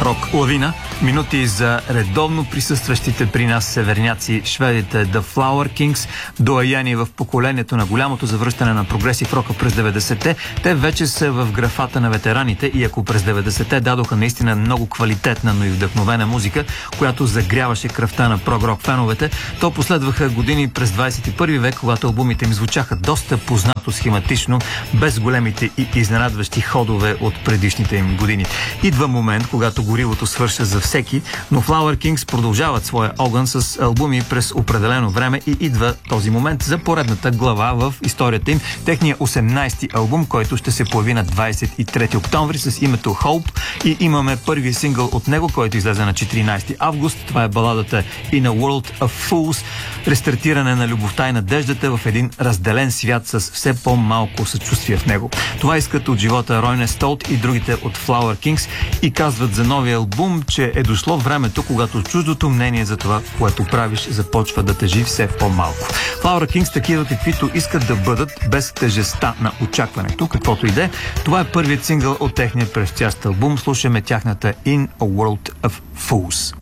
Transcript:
Рок лавина. Минути за редовно присъстващите при нас северняци, шведите The Flower Kings, доаяни в поколението на голямото завръщане на прогресив рока през 90-те. Те вече са в графата на ветераните и ако през 90-те дадоха наистина много квалитетна, но и вдъхновена музика, която загряваше кръвта на прог-рок феновете, то последваха години през 21 век, когато албумите им звучаха доста познато схематично, без големите и изненадващи ходове от предишните им години. Идва момент, когато горивото свърша за всеки, но Flower Kings продължават своя огън с албуми през определено време и идва този момент за поредната глава в историята им. Техният 18-ти албум, който ще се появи на 23 октомври с името Hope, и имаме първи сингъл от него, който излезе на 14 август. Това е баладата In a World of Fools, рестартиране на любовта и надеждата в един разделен свят с все по-малко съчувствие в него. Това искат от живота Ройне Столт и другите от Flower Kings и казват за новия албум, че е дошло времето, когато чуждото мнение за това, което правиш, започва да тежи все по-малко. Flower Kings такива каквито искат да бъдат, без тежестта на очакването, каквото иде. Това е първият сингъл от техния предстоящ албум. Слушаме тяхната In a World of Fools.